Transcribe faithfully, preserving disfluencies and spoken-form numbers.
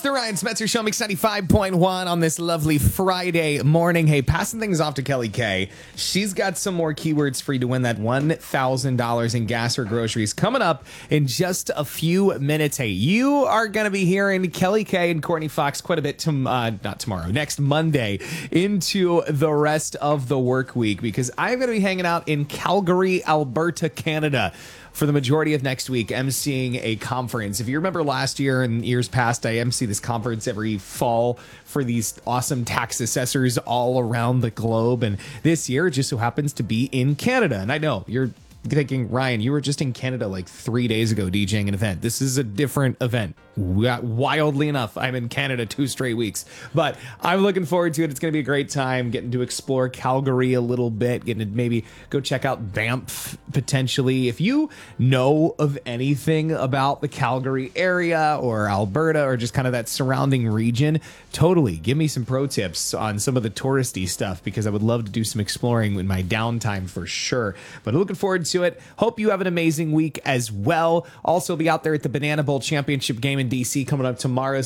the Ryan Spencer Show, Mix ninety-five point one on this lovely Friday morning. Hey, passing things off to Kelly K. She's got some more keywords for you to win that one thousand dollars in gas or groceries coming up in just a few minutes. Hey, you are going to be hearing Kelly K and Courtney Fox quite a bit, to, uh, not tomorrow, next Monday into the rest of the work week, because I'm going to be hanging out in Calgary, Alberta, Canada, for the majority of next week, emceeing a conference. If you remember last year and years past, I emcee this conference every fall for these awesome tax assessors all around the globe. And this year, it just so happens to be in Canada. And I know you're thinking, Ryan, you were just in Canada like three days ago DJing an event. This is a different event. Wildly enough, I'm in Canada two straight weeks, but I'm looking forward to it. It's going to be a great time getting to explore Calgary a little bit, getting to maybe go check out Banff potentially. If you know of anything about the Calgary area or Alberta or just kind of that surrounding region, totally give me some pro tips on some of the touristy stuff, because I would love to do some exploring in my downtime for sure. But looking forward to it. Hope you have an amazing week as well. Also be out there at the Banana Bowl Championship game in D C coming up tomorrow.